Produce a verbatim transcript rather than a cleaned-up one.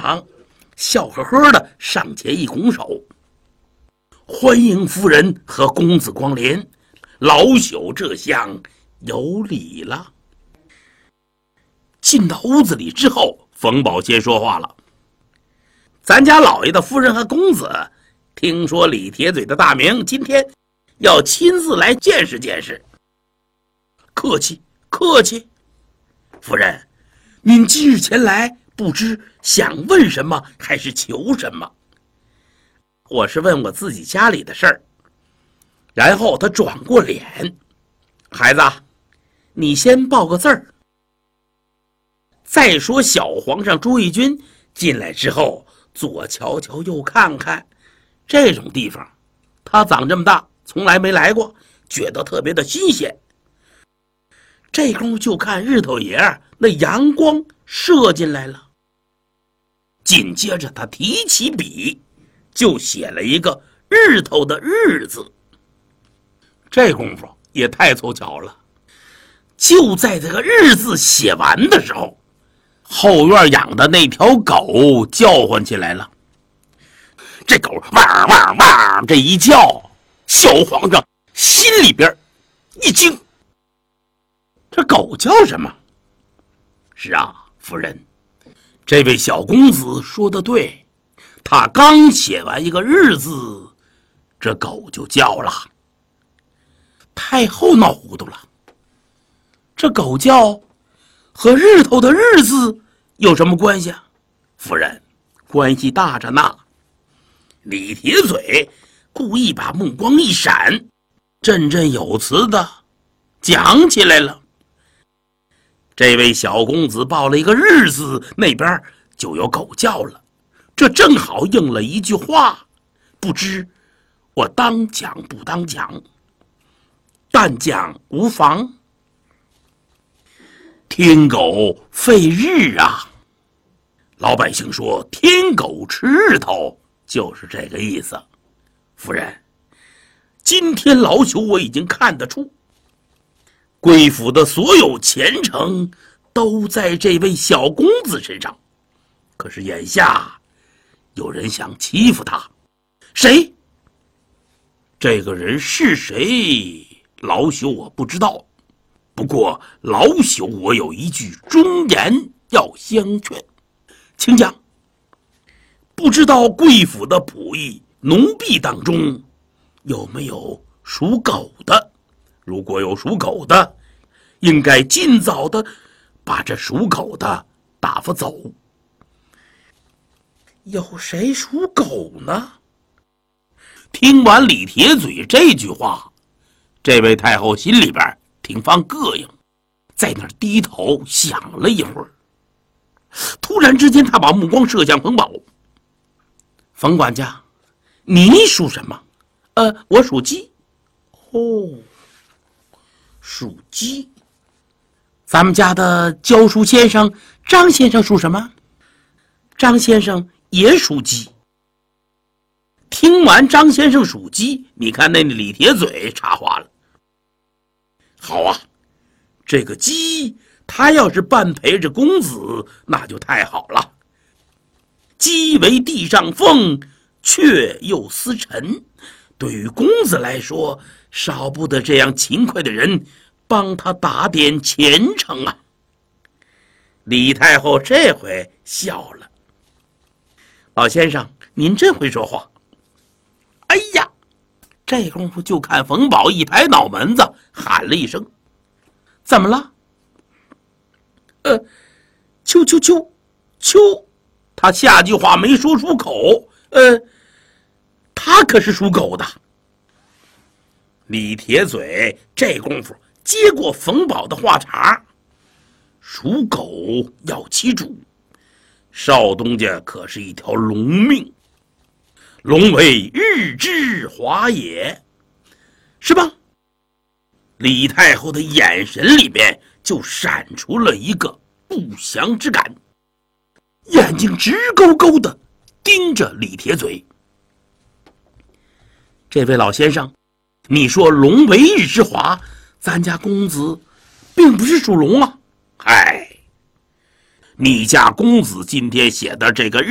忙，笑呵呵的上前一拱手：“欢迎夫人和公子光临，老朽这厢有礼了。”进到屋子里之后，冯宝先说话了：“咱家老爷的夫人和公子，听说李铁嘴的大名，今天要亲自来见识见识。”“客气客气，夫人，您今日前来，不知想问什么还是求什么？”“我是问我自己家里的事儿。”然后他转过脸：“孩子，你先报个字儿。”再说小皇上朱翊钧进来之后，左瞧瞧右看看，这种地方他长这么大从来没来过，觉得特别的新鲜。这功夫就看日头爷那阳光射进来了，紧接着他提起笔就写了一个日头的日字。这功夫也太凑巧了，就在这个日字写完的时候，后院养的那条狗叫唤起来了。这狗汪汪汪这一叫，小皇上心里边一惊，这狗叫什么？是啊，夫人，这位小公子说的对，他刚写完一个日字，这狗就叫了。太后闹糊涂了，这狗叫和日头的日字有什么关系啊？夫人，关系大着呢。李铁嘴故意把目光一闪，振振有词的讲起来了。这位小公子报了一个日字，那边就有狗叫了，这正好应了一句话，不知我当讲不当讲？但讲无妨。天狗吠日啊，老百姓说天狗吃日头，就是这个意思。夫人，今天老朽我已经看得出，贵府的所有前程都在这位小公子身上，可是眼下有人想欺负他。谁？这个人是谁？老朽我不知道，不过老朽我有一句忠言要相劝，请讲。不知道贵府的仆役奴婢当中有没有属狗的？如果有属狗的，应该尽早的把这属狗的打发走。有谁属狗呢？听完李铁嘴这句话，这位太后心里边挺犯膈应，在那儿低头想了一会儿。突然之间，他把目光射向冯宝。冯管家，你属什么？呃，我属鸡。哦，属鸡。咱们家的教书先生张先生属什么？张先生也属鸡。听完张先生属鸡，你看那李铁嘴插话了。好啊，这个鸡他要是伴陪着公子，那就太好了。鸡为地上凤，雀又司晨，对于公子来说，少不得这样勤快的人帮他打点前程啊。李太后这回笑了。老先生，您真会说话。哎呀，这功夫就看冯宝一拍脑门子，喊了一声：“怎么了？”呃，秋秋秋秋，他下句话没说出口。呃，他可是属狗的。李铁嘴这功夫接过冯宝的话茬：“属狗要其主，少东家可是一条龙命。龙为日之华也，是吧？”李太后的眼神里边就闪出了一个不祥之感，眼睛直勾勾的盯着李铁嘴。这位老先生，你说龙为日之华，咱家公子并不是属龙啊。嗨，你家公子今天写的这个